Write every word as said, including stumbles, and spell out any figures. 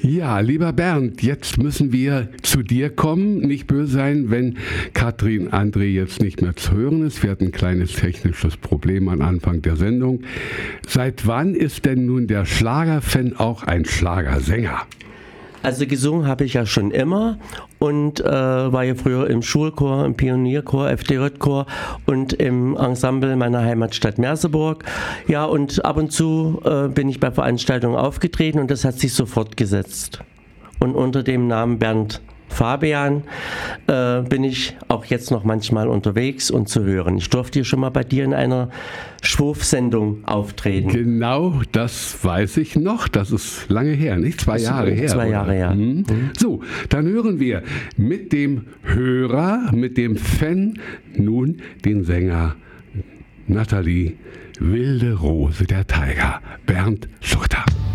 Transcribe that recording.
Ja, lieber Bernd, jetzt müssen wir zu dir kommen. Nicht böse sein, wenn Katrin André jetzt nicht mehr zu hören ist. Wir hatten ein kleines technisches Problem am Anfang der Sendung. Seit wann ist denn nun der Schlagerfan auch ein Schlagersänger? Also gesungen habe ich ja schon immer und äh, war ja früher im Schulchor, im Pionierchor, F D J-Chor und im Ensemble meiner Heimatstadt Merseburg. Ja, und ab und zu äh, bin ich bei Veranstaltungen aufgetreten und das hat sich so fortgesetzt. Und unter dem Namen Bernd Fabian äh, bin ich auch jetzt noch manchmal unterwegs und zu hören. Ich durfte hier schon mal bei dir in einer Schwurf-Sendung auftreten. Genau, das weiß ich noch. Das ist lange her, nicht? Zwei Jahre her. Zwei Jahre her. Mhm. Mhm. So, dann hören wir mit dem Hörer, mit dem Fan nun den Sänger Nathalie Wilde Rose der Tiger, Bernd Suchter.